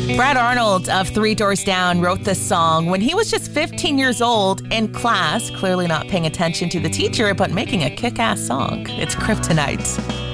Brad Arnold of Three Doors Down wrote this song when he was just 15 years old in class, clearly not paying attention to the teacher, but making a kick-ass song. It's Kryptonite.